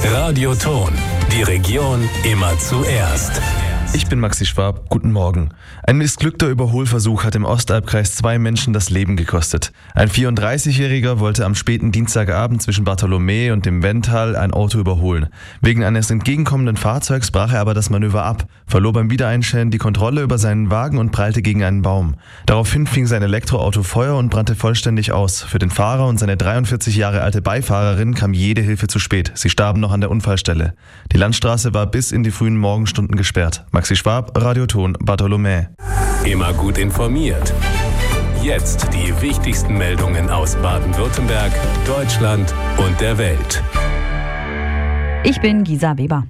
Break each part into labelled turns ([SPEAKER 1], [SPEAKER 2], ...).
[SPEAKER 1] Radioton. Die Region immer zuerst.
[SPEAKER 2] Ich bin Maxi Schwab, guten Morgen. Ein missglückter Überholversuch hat im Ostalbkreis 2 Menschen das Leben gekostet. Ein 34-Jähriger wollte am späten Dienstagabend zwischen Bartholomä und dem Wendtal ein Auto überholen. Wegen eines entgegenkommenden Fahrzeugs brach er aber das Manöver ab, verlor beim Wiedereinstellen die Kontrolle über seinen Wagen und prallte gegen einen Baum. Daraufhin fing sein Elektroauto Feuer und brannte vollständig aus. Für den Fahrer und seine 43 Jahre alte Beifahrerin kam jede Hilfe zu spät. Sie starben noch an der Unfallstelle. Die Landstraße war bis in die frühen Morgenstunden gesperrt. Maxi Schwab, Radioton, Bartholomä.
[SPEAKER 1] Immer gut informiert. Jetzt die wichtigsten Meldungen aus Baden-Württemberg, Deutschland und der Welt.
[SPEAKER 3] Ich bin Gisa Weber.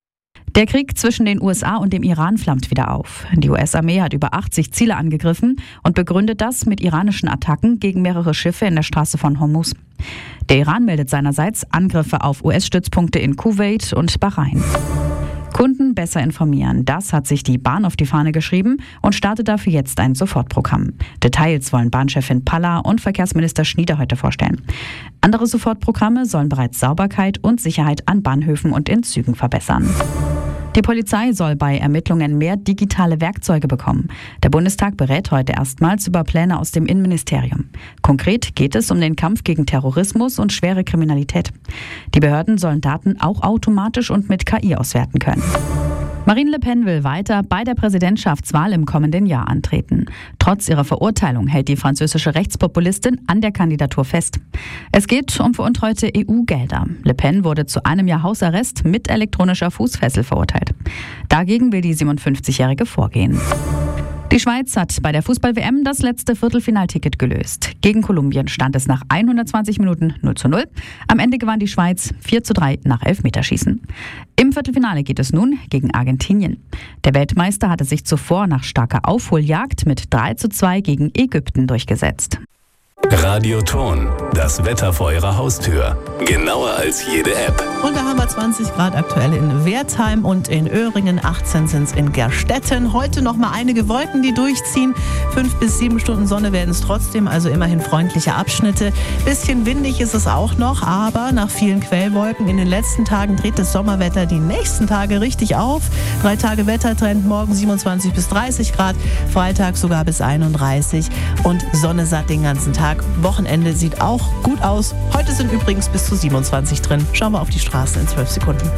[SPEAKER 3] Der Krieg zwischen den USA und dem Iran flammt wieder auf. Die US-Armee hat über 80 Ziele angegriffen und begründet das mit iranischen Attacken gegen mehrere Schiffe in der Straße von Hormuz. Der Iran meldet seinerseits Angriffe auf US-Stützpunkte in Kuwait und Bahrain. Kunden besser informieren. Das hat sich die Bahn auf die Fahne geschrieben und startet dafür jetzt ein Sofortprogramm. Details wollen Bahnchefin Palla und Verkehrsminister Schnieder heute vorstellen. Andere Sofortprogramme sollen bereits Sauberkeit und Sicherheit an Bahnhöfen und in Zügen verbessern. Die Polizei soll bei Ermittlungen mehr digitale Werkzeuge bekommen. Der Bundestag berät heute erstmals über Pläne aus dem Innenministerium. Konkret geht es um den Kampf gegen Terrorismus und schwere Kriminalität. Die Behörden sollen Daten auch automatisch und mit KI auswerten können. Marine Le Pen will weiter bei der Präsidentschaftswahl im kommenden Jahr antreten. Trotz ihrer Verurteilung hält die französische Rechtspopulistin an der Kandidatur fest. Es geht um veruntreute EU-Gelder. Le Pen wurde zu 1 Jahr Hausarrest mit elektronischer Fußfessel verurteilt. Dagegen will die 57-Jährige vorgehen. Die Schweiz hat bei der Fußball-WM das letzte Viertelfinalticket gelöst. Gegen Kolumbien stand es nach 120 Minuten 0:0. Am Ende gewann die Schweiz 4:3 nach Elfmeterschießen. Im Viertelfinale geht es nun gegen Argentinien. Der Weltmeister hatte sich zuvor nach starker Aufholjagd mit 3:2 gegen Ägypten durchgesetzt.
[SPEAKER 1] Radioton. Das Wetter vor Ihrer Haustür. Genauer als jede App.
[SPEAKER 4] Und da haben wir 20 Grad aktuell in Wertheim und in Öhringen, 18 sind es in Gerstetten. Heute noch mal einige Wolken, die durchziehen. 5 bis 7 Stunden Sonne werden es trotzdem, also immerhin freundliche Abschnitte. Bisschen windig ist es auch noch, aber nach vielen Quellwolken in den letzten Tagen dreht das Sommerwetter die nächsten Tage richtig auf. 3 Tage Wettertrend, morgen 27 bis 30 Grad, Freitag sogar bis 31 und Sonne satt den ganzen Tag. Wochenende sieht auch gut aus. Heute sind übrigens bis zu 27 drin. Schauen wir auf die Straßen in 12 Sekunden.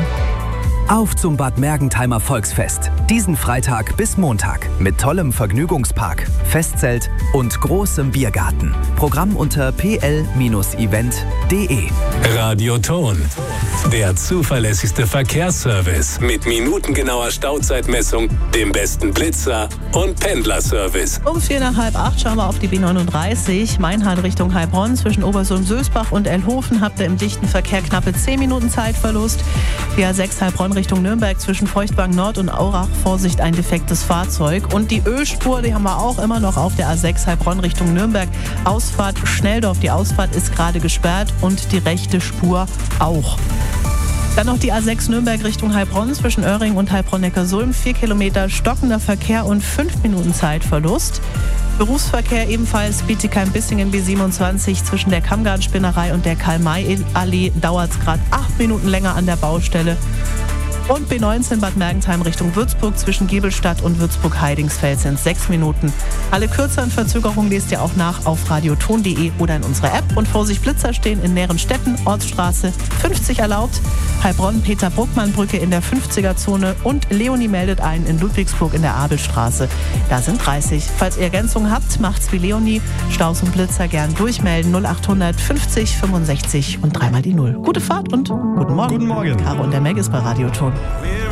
[SPEAKER 5] Auf zum Bad Mergentheimer Volksfest. Diesen Freitag bis Montag mit tollem Vergnügungspark, Festzelt und großem Biergarten. Programm unter pl-event.de.
[SPEAKER 1] Radioton. Der zuverlässigste Verkehrsservice mit minutengenauer Stauzeitmessung, dem besten Blitzer und Pendlerservice.
[SPEAKER 4] Um 7:45 schauen wir auf die B39. Mainhahn Richtung Heilbronn zwischen Obersulm-Sülsbach und Elhofen habt ihr im dichten Verkehr knappe 10 Minuten Zeitverlust. Die A6 Heilbronn Richtung Nürnberg zwischen Feuchtwagen Nord und Aurach, Vorsicht, ein defektes Fahrzeug. Und die Ölspur, die haben wir auch immer noch auf der A6 Heilbronn Richtung Nürnberg. Ausfahrt Schnelldorf, die Ausfahrt ist gerade gesperrt und die rechte Spur auch. Dann noch die A6 Nürnberg Richtung Heilbronn zwischen Öhring und Heilbronn-Neckarsulm. 4 Kilometer stockender Verkehr und 5 Minuten Zeitverlust. Berufsverkehr ebenfalls Bietigheim-Bissingen B27 zwischen der Kammgartenspinnerei und der Karl-May-Allee dauert es gerade 8 Minuten länger an der Baustelle. Und B19 Bad Mergentheim Richtung Würzburg zwischen Giebelstadt und Würzburg-Heidingsfeld sind 6 Minuten. Alle kürzeren Verzögerungen lest ihr auch nach auf radioton.de oder in unserer App. Und Vorsicht, Blitzer stehen in Nährenstetten, Ortsstraße 50 erlaubt, Heilbronn Peter-Bruckmann-Brücke in der 50er-Zone und Leonie meldet ein in Ludwigsburg in der Abelstraße. Da sind 30. Falls ihr Ergänzungen habt, macht's wie Leonie. Staus und Blitzer gern durchmelden 0800 50 65 und 3 mal die 0. Gute Fahrt und guten Morgen.
[SPEAKER 2] Guten Morgen.
[SPEAKER 4] Caro und der Meg ist bei Radioton.
[SPEAKER 6] We're